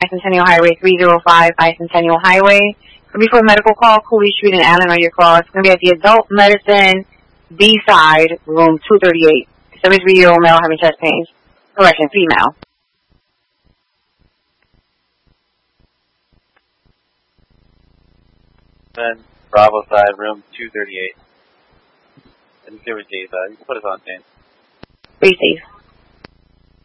Bicentennial Highway 305, Bicentennial Highway. Before the medical call, Cooley Street and Allen are your call. It's going to be at the Adult Medicine B side, room 238. 73-year-old male having chest pains. Correction, female. Then Bravo side, room 238. And 0 days, you can put us on scene. Be safe.